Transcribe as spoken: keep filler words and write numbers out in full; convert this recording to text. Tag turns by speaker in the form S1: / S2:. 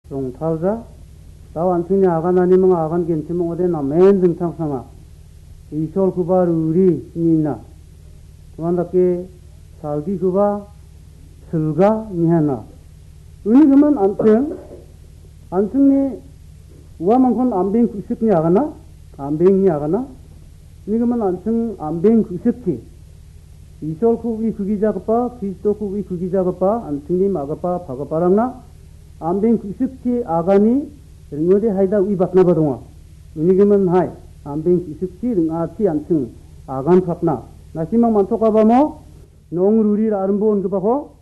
S1: 롱 타우자 다완 승리 아간 아니면 아간 괜찮으면 어디 나맨 등탕상아 이솔 구바 우리 니나 그만답게 살기 구바 슬가 니하나 우리 그만 안승 안승리 우아만콘 안뱅 구십니 아가나 안뱅니 아가나 우리 그만 안승 안뱅 구십기 이솔 구비 구기자급바 그리스도 구비 구기자급바 안승리 마급바 바급바랑나 안뱅 구십기 아가니 ringode haida ui bakna badonga unigeman hai ambeng kisukti ring ati ansung agan phapna nasimang mantoka bamo nong ruri arambon ke bako